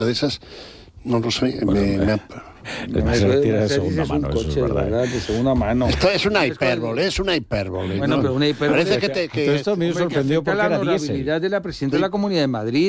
de esas, no lo sé, Tiene de segunda mano, eso es verdad. De segunda mano. Esto es una hipérbole, Bueno, ¿no? pero una hipérbole. Parece que Todo esto a mí me sorprendió porque la era diésel. honorabilidad de la presidenta de la Comunidad de Madrid.